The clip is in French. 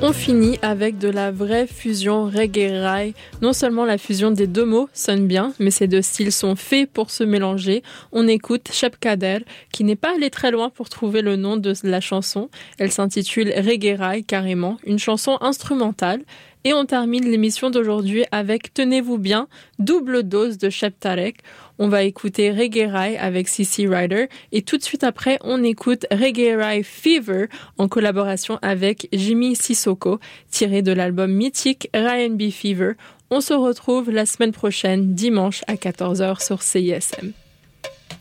On finit avec de la vraie fusion reggae-rail. Non seulement la fusion des deux mots sonne bien, mais ces deux styles sont faits pour se mélanger. On écoute Cheb Kader, qui n'est pas allé très loin pour trouver le nom de la chanson. Elle s'intitule Reggae-rail carrément, une chanson instrumentale. Et on termine l'émission d'aujourd'hui avec, tenez-vous bien, double dose de Cheb Tarek. On va écouter Reggae Rai avec CC Rider et tout de suite après, on écoute Reggae Rai Fever en collaboration avec Jimmy Sissoko, tiré de l'album mythique R&B Fever. On se retrouve la semaine prochaine, dimanche à 14h sur CISM.